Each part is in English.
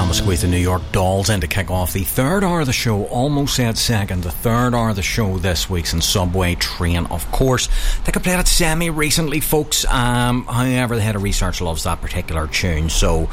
Mama Squeeze, the New York Dolls in to kick off the third hour of the show. Almost said second. The third hour of the show this week's in Subway Train, of course. I think I played it semi-recently, folks. However, the head of research loves that particular tune, so,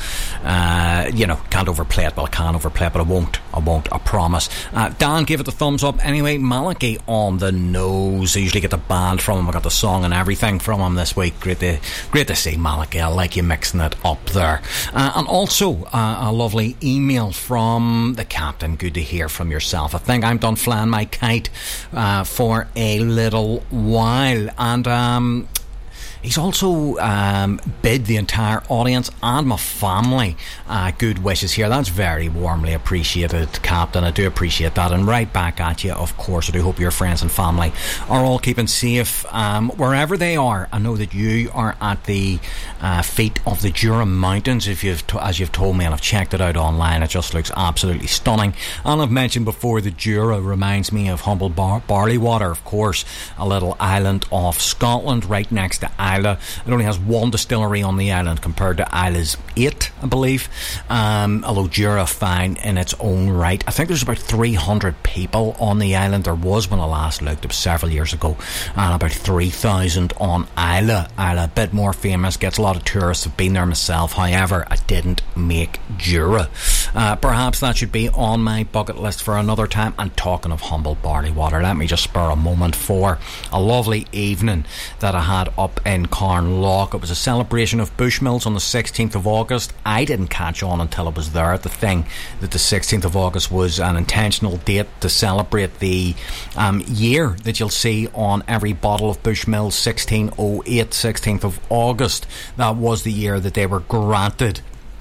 can't overplay it. Well, I can overplay it, but I won't, I promise. Dan gave it the thumbs up. Anyway, Malachi on the nose. I usually get the band from him. I got the song and everything from him this week. Great to see Malachi. I like you mixing it up there. And also, a lovely email from the captain. Good to hear from yourself. I think I'm done flying my kite for a little while, and he's also bid the entire audience and my family good wishes here. That's very warmly appreciated, Captain. I do appreciate that, and right back at you, of course. I do hope your friends and family are all keeping safe wherever they are. I know that you are at the feet of the Jura Mountains, as you've told me, and I've checked it out online. It just looks absolutely stunning. And I've mentioned before, the Jura reminds me of humble barley water, of course, a little island off Scotland right next to Ireland. It only has one distillery on the island compared to Isla's 8, I believe. Although Jura fine in its own right. I think there's about 300 people on the island. There was when I last looked. It was several years ago. And about 3,000 on Isla. Isla, a bit more famous, gets a lot of tourists. I've been there myself. However, I didn't make Jura. Perhaps that should be on my bucket list for another time. And talking of humble barley water, let me just spur a moment for a lovely evening that I had up in Carnlough. It was a celebration of Bushmills on the 16th of August. I didn't catch on until I was there at the thing that the 16th of August was an intentional date to celebrate the year that you'll see on every bottle of Bushmills, 1608, 16th of August. That was the year that they were granted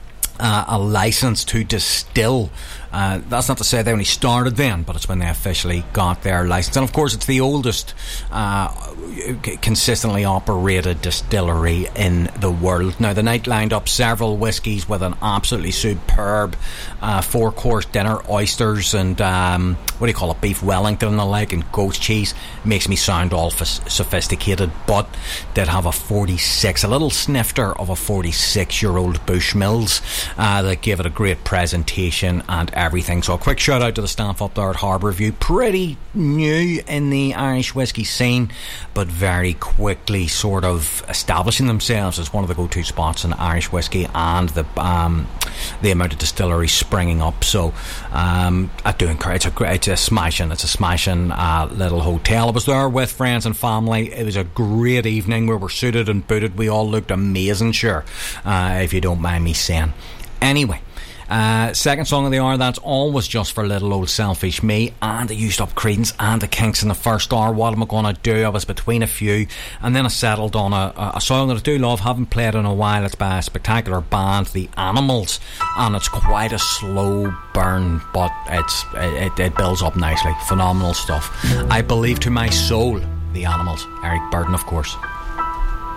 a license to distill. That's not to say they only started then, but it's when they officially got their license. And of course, it's the oldest consistently operated distillery in the world. Now, the night lined up several whiskies with an absolutely superb 4-course dinner, oysters and beef Wellington and the like, and goat cheese. Makes me sound all sophisticated, but did have a little snifter of a 46-year-old Bushmills that gave it a great presentation and everything. So a quick shout out to the staff up there at Harbourview. Pretty new in the Irish whisky scene, but very quickly sort of establishing themselves as one of the go-to spots in Irish whisky, and the amount of distilleries springing up. So I do encourage. It's a smashing little hotel. I was there with friends and family. It was a great evening. We were suited and booted. We all looked amazing, sure, if you don't mind me saying. Anyway, second song of the hour, that's always just for little old selfish me. And I used up Creedence and the Kinks in the first hour. What am I going to do? I was between a few, and then I settled on a song that I do love, haven't played in a while. It's by a spectacular band, The Animals, and it's quite a slow burn, but it builds up nicely. Phenomenal stuff. I Believe to My Soul, The Animals. Eric Burdon, of course.